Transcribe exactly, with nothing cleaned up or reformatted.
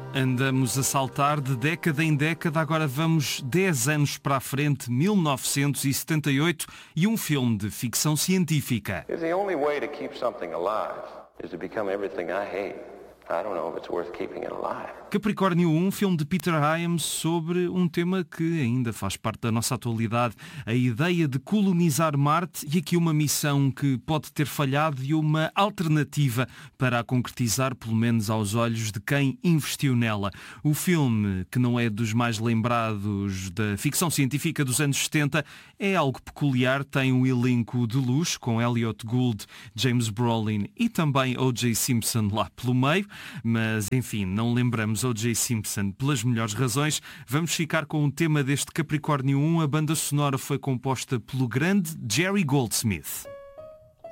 Andamos a saltar de década em década, agora vamos dez anos para a frente, mil novecentos e setenta e oito, e um filme de ficção científica. The only way to keep something alive is to become everything I hate. I don't know if it's worth keeping it alive. Capricórnio um, filme de Peter Hyams sobre um tema que ainda faz parte da nossa atualidade, a ideia de colonizar Marte, e aqui uma missão que pode ter falhado e uma alternativa para a concretizar, pelo menos aos olhos de quem investiu nela. O filme, que não é dos mais lembrados da ficção científica dos anos setenta, é algo peculiar, tem um elenco de luxo com Elliot Gould, James Brolin e também O J Simpson lá pelo meio, mas enfim, não lembramos O J Simpson pelas melhores razões. Vamos ficar com o tema deste Capricórnio um. A banda sonora foi composta pelo grande Jerry Goldsmith.